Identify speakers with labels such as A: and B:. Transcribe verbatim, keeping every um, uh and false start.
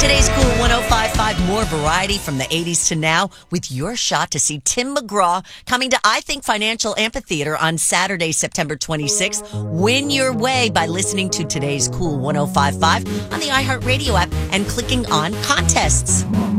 A: Today's Cool one oh five point five, more variety from the eighties to now with your shot to see Tim McGraw coming to I Think Financial Amphitheater on Saturday, September twenty-sixth. Win your way by listening to Today's Cool one oh five point five on the iHeartRadio app and clicking on contests.